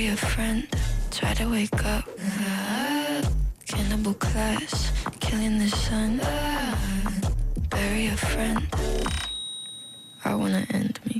bury a friend, try to wake up. Cannibal class, killing the sun. Bury a friend, I wanna end me.